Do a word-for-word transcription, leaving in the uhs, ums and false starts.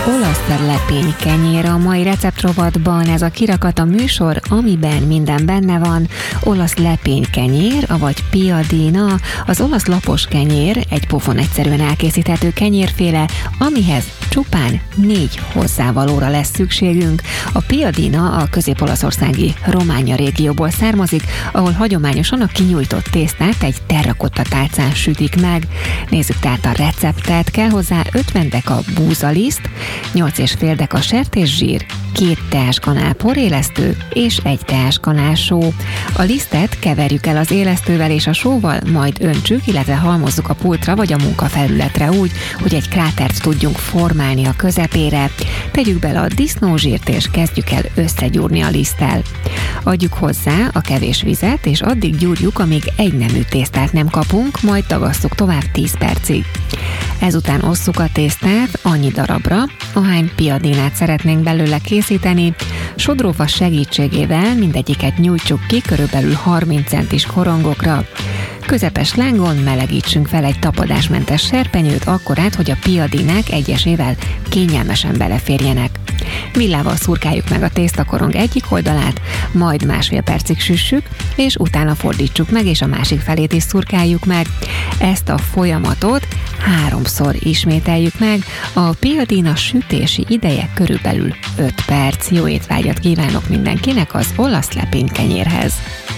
Olasz lepénykenyér a mai receptrovatban, ez a kirakat a műsor, amiben minden benne van. Olasz lepénykenyér, avagy piadina, az olasz lapos kenyér, egy pofon egyszerűen elkészíthető kenyérféle, amihez csupán négy hozzávalóra lesz szükségünk. A piadina a közép-olaszországi Románia régióból származik, ahol hagyományosan a kinyújtott tésztát egy terrakotta tálcán sütik meg. Nézzük tehát a receptet, kell hozzá ötven deka búzaliszt, nyolc és fél deka sertészsír, két teáskanál porélesztő és egy teáskanál só. A lisztet keverjük el az élesztővel és a sóval, majd öntsük, illetve halmozzuk a pultra vagy a munkafelületre úgy, hogy egy krátert tudjunk formálni a közepére. Tegyük bele a disznózsírt és kezdjük el összegyúrni a liszttel. Adjuk hozzá a kevés vizet, és addig gyúrjuk, amíg egynemű tésztát nem kapunk, majd dagasszuk tovább tíz percig. Ezután osszuk a tésztát annyi darabra, ahány piadinát szeretnénk belőle készíteni. Sodrófa segítségével mindegyiket nyújtsuk ki körülbelül harminc centis korongokra. Közepes lángon melegítsünk fel egy tapadásmentes serpenyőt akkorát, hogy a piadinák egyesével kényelmesen beleférjenek. Villával szurkáljuk meg a tésztakorong egyik oldalát, majd másfél percig süssük, és utána fordítsuk meg, és a másik felét is szurkáljuk meg. Ezt a folyamatot háromszor ismételjük meg, a piadina sütési ideje körülbelül öt perc. Jó étvágyat kívánok mindenkinek az olasz lepénykenyérhez!